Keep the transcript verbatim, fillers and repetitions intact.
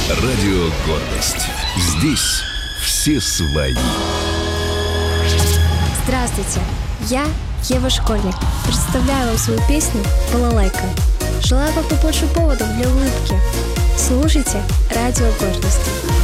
Радио «Гордость». Здесь все свои. Здравствуйте, я Ева Школьник. Представляю вам свою песню «Балалайка». Желаю вам побольше поводов для улыбки. Слушайте Радио «Гордость».